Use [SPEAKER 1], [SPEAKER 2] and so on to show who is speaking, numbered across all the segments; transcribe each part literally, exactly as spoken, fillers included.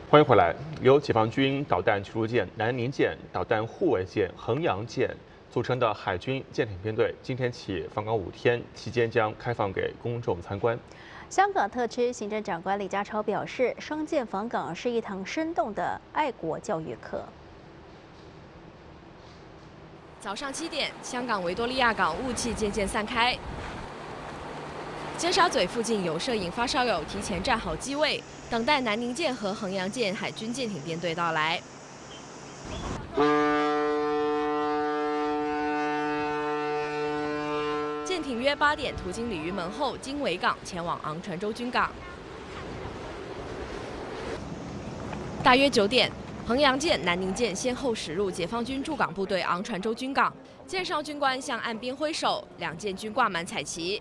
[SPEAKER 1] 欢迎回来。由解放军导弹驱逐舰南宁舰、导弹护卫舰衡阳舰组成的海军舰艇编队，今天起访港五天，期间将开放给公众参观。
[SPEAKER 2] 香港特区行政长官李家超表示，双舰访港是一堂生动的爱国教育课。
[SPEAKER 3] 早上七点，香港维多利亚港雾气渐渐散开。 尖沙咀附近有摄影发烧友提前站好机位，等待南宁舰和衡阳舰海军舰艇编队到来。舰艇约八点途经鲤鱼门后，经维港前往昂船洲军港。大约九点，衡阳舰、南宁舰先后驶入解放军驻港部队昂船洲军港，舰上军官向岸边挥手，两舰均挂满彩旗。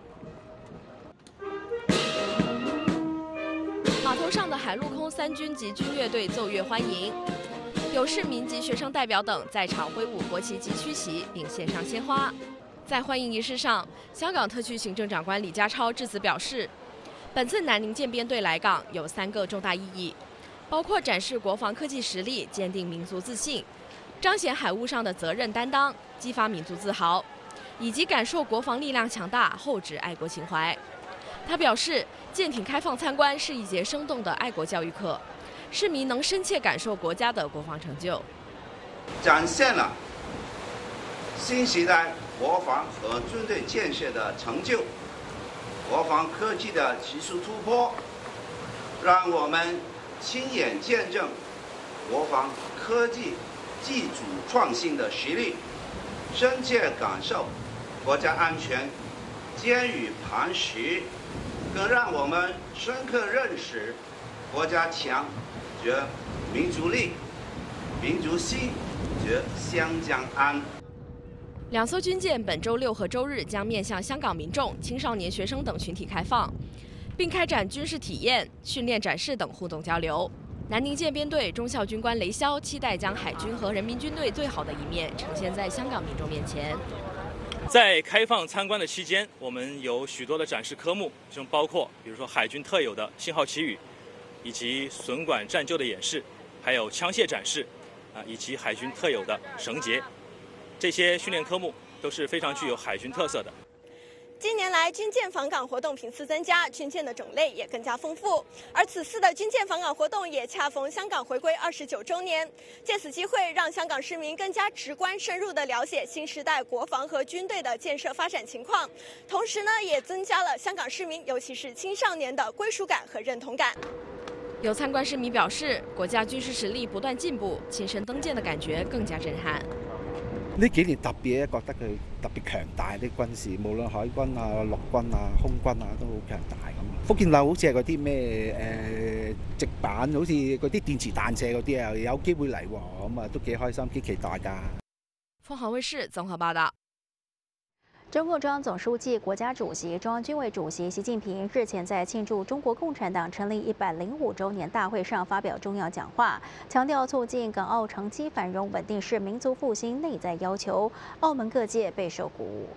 [SPEAKER 3] 码头上的海陆空三军及军乐队奏乐欢迎，有市民及学生代表等在场挥舞国旗及区旗，并献上鲜花。在欢迎仪式上，香港特区行政长官李家超致辞表示，本次南宁舰编队来港有三个重大意义，包括展示国防科技实力，坚定民族自信，彰显海务上的责任担当，激发民族自豪，以及感受国防力量强大，厚植爱国情怀。 他表示，舰艇开放参观是一节生动的爱国教育课，市民能深切感受国家的国防成就，
[SPEAKER 4] 展现了新时代国防和军队建设的成就，国防科技的技术突破，让我们亲眼见证国防科技技术创新的实力，深切感受国家安全坚于磐石。 更让我们深刻认识国家强则民族力，民族兴则湘江安。
[SPEAKER 3] 两艘军舰本周六和周日将面向香港民众、青少年、学生等群体开放，并开展军事体验、训练展示等互动交流。南宁舰编队中校军官雷霄期待将海军和人民军队最好的一面呈现在香港民众面前。
[SPEAKER 5] 在开放参观的期间，我们有许多的展示科目，其中包括比如说海军特有的信号旗语，以及损管战救的演示，还有枪械展示，啊，以及海军特有的绳结，这些训练科目都是非常具有海军特色的。
[SPEAKER 6] 近年来，军舰访港活动频次增加，军舰的种类也更加丰富。而此次的军舰访港活动也恰逢香港回归二十九周年，借此机会，让香港市民更加直观、深入地了解新时代国防和军队的建设发展情况。同时呢，也增加了香港市民，尤其是青少年的归属感和认同感。
[SPEAKER 3] 有参观市民表示，国家军事实力不断进步，亲身登舰的感覺更加震撼。
[SPEAKER 7] 呢幾年特別覺得佢特別強大啲軍事，無論海軍啊、陸軍啊、空軍啊都好強大咁。福建樓好似係嗰啲咩誒直板，好似嗰啲電磁彈射嗰啲啊，有機會嚟喎，咁啊都幾開心、幾期待㗎。
[SPEAKER 3] 鳳凰衛視綜合報道。
[SPEAKER 2] 中共中央总书记、国家主席、中央军委主席习近平日前在庆祝中国共产党成立一百零五周年大会上发表重要讲话，强调促进港澳长期繁荣稳定是民族复兴内在要求，澳门各界备受鼓舞。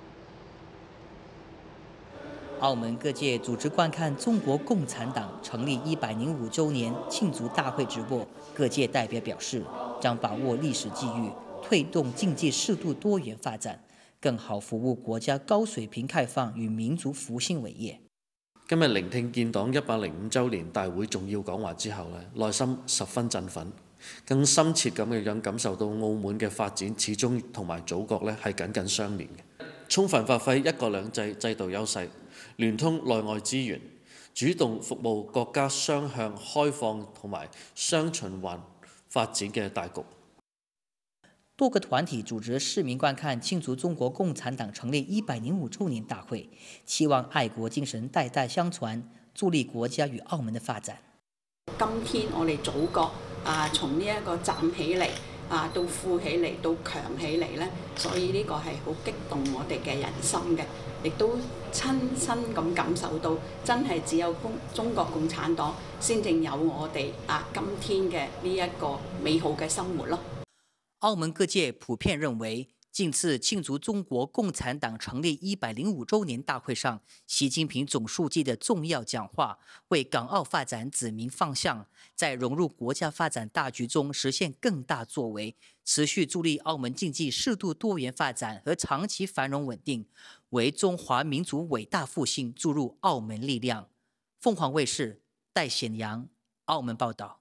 [SPEAKER 8] 澳门各界组织观看中国共产党成立一百零五周年庆祝大会直播，各界代表表示，将把握历史机遇，推动经济适度多元发展。 更好服務國家高水平開放與民族復興偉業。
[SPEAKER 9] 今日聆聽建黨一百零五週年大會重要講話之後咧，內心十分振奮，更深切咁嘅樣感受到澳門嘅發展始終同埋祖國咧係緊緊相連嘅，充分發揮一國兩制制度優勢，聯通內外資源，主動服務國家雙向開放同埋雙循環發展嘅大局。
[SPEAKER 8] 多個團體組織市民觀看慶祝中國共產黨成立一百零五週年大會，期望愛國精神代代相傳，助力國家與澳門的發展。
[SPEAKER 10] 今天我哋祖國啊，從呢一個站起嚟啊，到富起嚟，到強起嚟咧，所以呢個係好激動我哋嘅人心嘅，亦都親身咁感受到，真係只有共中國共產黨先正有我哋啊今天嘅呢一個美好嘅生活咯。
[SPEAKER 8] 澳門各界普遍認為， 近次庆祝中国共产党成立一百零五周年大会上，习近平总书记的重要讲话，为港澳发展指明方向，在融入国家发展大局中实现更大作为，持续助力澳门经济适度多元发展和长期繁荣稳定，为中华民族伟大复兴注入澳门力量。凤凰卫视戴显阳，澳门报道。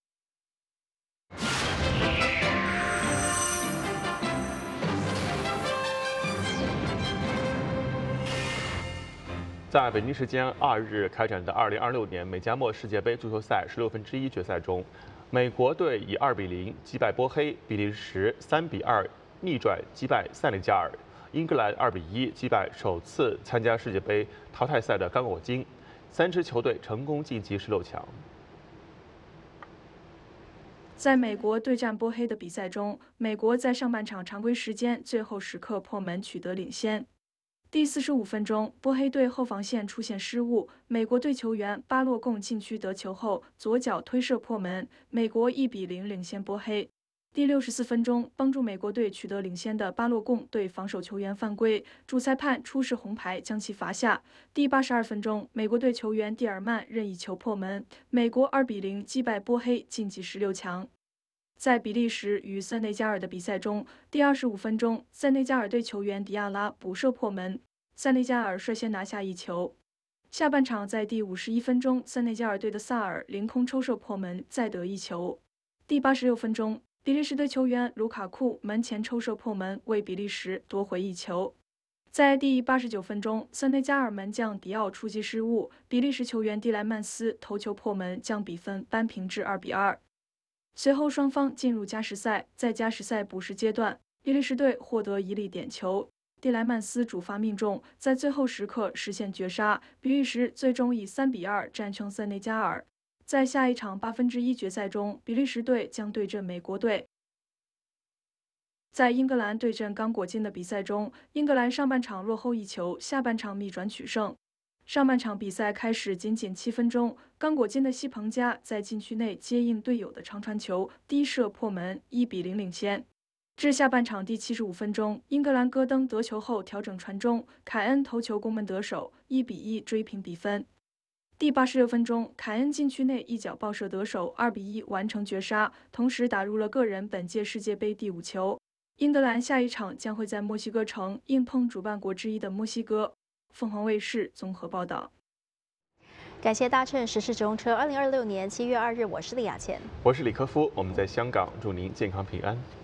[SPEAKER 1] 在北京时间二日开展的二零二六年美加墨世界杯足球赛十六分之一决赛中，美国队以二比零击败波黑，比利时三比二逆转击败塞内加尔，英格兰二比一击败首次参加世界杯淘汰赛的刚果金，三支球队成功晋级十六强。
[SPEAKER 11] 在美国对战波黑的比赛中，美国在上半场常规时间最后时刻破门取得领先。第四十五分钟，波黑队后防线出现失误，美国队球员巴洛贡禁区得球后左脚推射破门，美国一比零领先波黑。第六十四分钟，帮助美国队取得领先的巴洛贡对防守球员犯规，主裁判出示红牌将其罚下。第八十二分钟，美国队球员蒂尔曼任意球破门，美国二比零击败波黑晋级十六强。在比利时与塞内加尔的比赛中，第二十五分钟，塞内加尔队球员迪亚拉补射破门，塞内加尔率先拿下一球。下半场在第五十一分钟，塞内加尔队的萨尔凌空抽射破门，再得一球。第八十六分钟，比利时队球员卢卡库门前抽射破门，为比利时夺回一球。在第八十九分钟，塞内加尔门将迪奥出击失误，比利时球员蒂莱曼斯头球破门，将比分扳平至二比二。随后双方进入加时赛，在加时赛补时阶段，比利时队获得一粒点球，蒂莱曼斯主罚命中，在最后时刻实现绝杀，比利时最终以三比二战胜塞内加尔。在下一场八分之一决赛中，比利时队将对阵美国队。在英格兰对阵刚果金的比赛中，英格兰上半场落后一球，下半场逆转取胜。上半场比赛开始仅仅七分钟，刚果金的西彭加在禁区内接应队友的长传球，低射破门，一比零领先。至下半场第七十五分钟，英格兰戈登得球后调整传中，凯恩头球攻门得手，一比一追平比分。第八十六分钟，凯恩禁区内一脚爆射得手，二比一完成绝杀，同时打入了个人本届世界杯第五球。英格兰下一场将会在墨西哥城硬碰主办国之一的墨西哥。凤凰卫视综合报道。
[SPEAKER 2] 感谢搭乘时事直通车。二零二六年七月二日，我是李雅倩，
[SPEAKER 1] 我是李科夫，我们在香港，祝您健康平安。